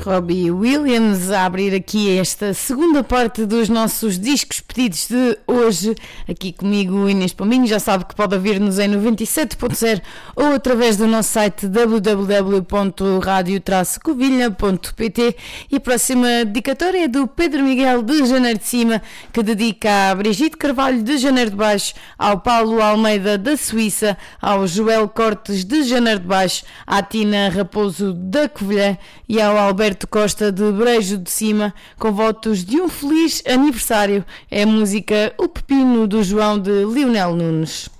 Robbie Williams a abrir aqui esta segunda parte dos nossos discos pedidos de hoje. Aqui comigo, Inês Pombinho. Já sabe que pode ouvir-nos em 97.0 ou através do nosso site www.radio-covilha.pt. E a próxima dedicatória é do Pedro Miguel de Janeiro de Cima, que dedica à Brigitte Carvalho de Janeiro de Baixo, ao Paulo Almeida da Suíça, ao Joel Cortes de Janeiro de Baixo, à Tina Raposo da Covilhã e ao Alberto Costa de Brejo de Cima, com votos de um feliz aniversário. É a música O Pepino do João de Lionel Nunes.